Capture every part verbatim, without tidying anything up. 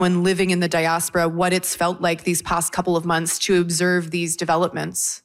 when living in the diaspora, what it's felt like these past couple of months to observe these developments?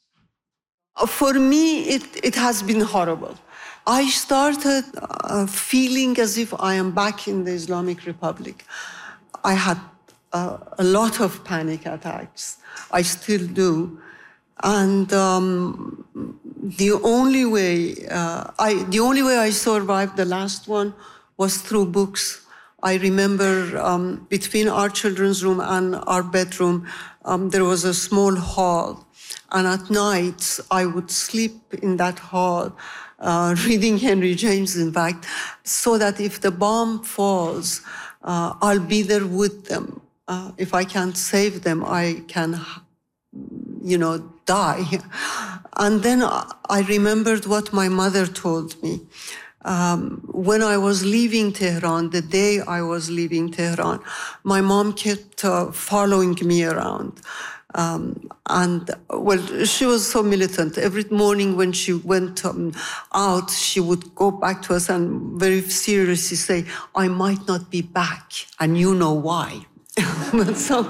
For me, it, it has been horrible. I started uh, feeling as if I am back in the Islamic Republic. I had uh, a lot of panic attacks. I still do. And um, the only way uh, I the only way I survived the last one was through books. I remember um, between our children's room and our bedroom, um, there was a small hall. And at night, I would sleep in that hall, uh, reading Henry James, in fact, so that if the bomb falls, uh, I'll be there with them. Uh, if I can't save them, I can, you know, die. And then I remembered what my mother told me. Um, when I was leaving Tehran, the day I was leaving Tehran, my mom kept uh, following me around. Um, and, well, she was so militant. Every morning when she went um, out, she would go back to us and very seriously say, I might not be back, and you know why. so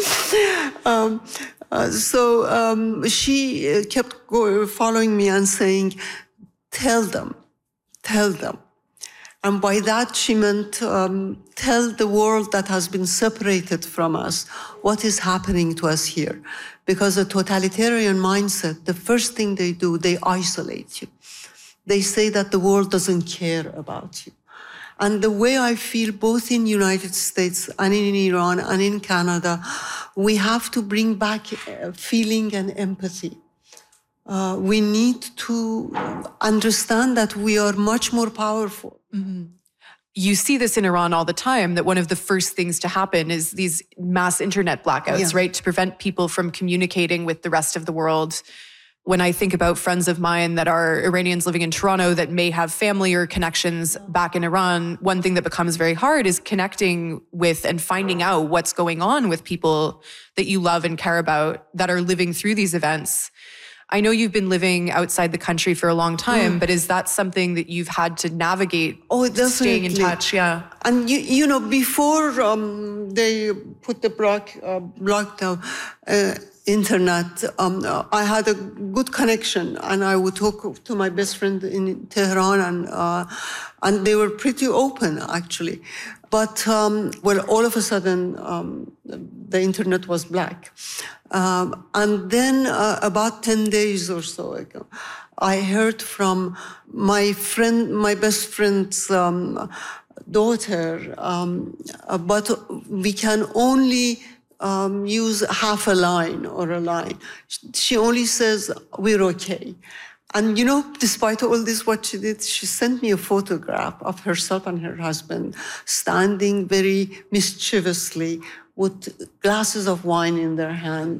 um, uh, so um, she kept go- following me and saying, tell them. Tell them. And by that, she meant um, tell the world that has been separated from us what is happening to us here. Because a totalitarian mindset, the first thing they do, they isolate you. They say that the world doesn't care about you. And the way I feel both in the United States and in Iran and in Canada, we have to bring back feeling and empathy. Uh, we need to understand that we are much more powerful. Mm-hmm. You see this in Iran all the time, that one of the first things to happen is these mass internet blackouts, yeah. right? To prevent people from communicating with the rest of the world. When I think about friends of mine that are Iranians living in Toronto that may have family or connections back in Iran, one thing that becomes very hard is connecting with and finding out what's going on with people that you love and care about that are living through these events. I know you've been living outside the country for a long time, mm. but is that something that you've had to navigate? Oh, definitely. Staying in touch, yeah. And you, you know, before um, they put the block, uh, lockdown, uh, internet, um, I had a good connection, and I would talk to my best friend in Tehran, and uh, and they were pretty open, actually. But, um, well, all of a sudden, um, the internet was black. Um, and then uh, about ten days or so ago, I heard from my friend, my best friend's um, daughter, um, but we can only um, use half a line or a line. She only says, we're okay. And, you know, despite all this, what she did, she sent me a photograph of herself and her husband standing very mischievously with glasses of wine in their hand.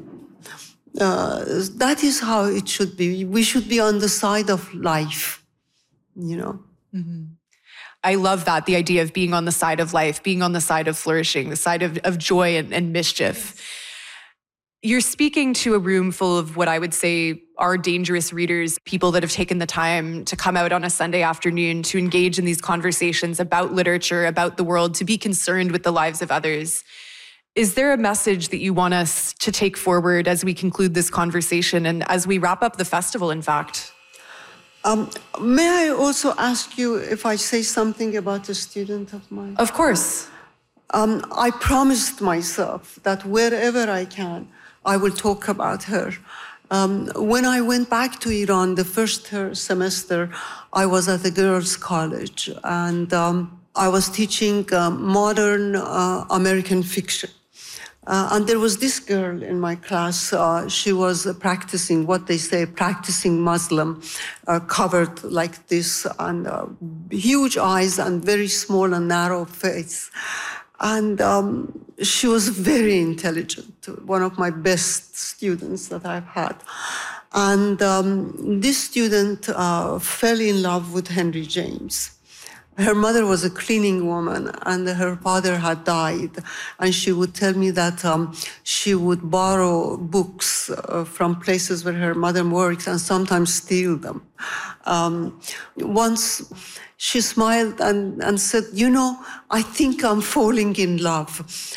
Uh, that is how it should be. We should be on the side of life, you know. Mm-hmm. I love that, the idea of being on the side of life, being on the side of flourishing, the side of, of joy and, and mischief. You're speaking to a room full of what I would say are dangerous readers, people that have taken the time to come out on a Sunday afternoon to engage in these conversations about literature, about the world, to be concerned with the lives of others. Is there a message that you want us to take forward as we conclude this conversation and as we wrap up the festival, in fact? Um, may I also ask you if I say something about a student of mine? Of course. Um, I promised myself that wherever I can, I will talk about her. Um, when I went back to Iran, the first semester, I was at a girls' college, and um, I was teaching uh, modern uh, American fiction. Uh, and there was this girl in my class. Uh, she was uh, practicing what they say, practicing Muslim, uh, covered like this, and uh, huge eyes and very small and narrow face. And um, she was very intelligent, one of my best students that I've had. And um, this student uh, fell in love with Henry James. Her mother was a cleaning woman, and her father had died. And she would tell me that um, she would borrow books uh, from places where her mother works and sometimes steal them. Um, once she smiled and, and said, you know, I think I'm falling in love.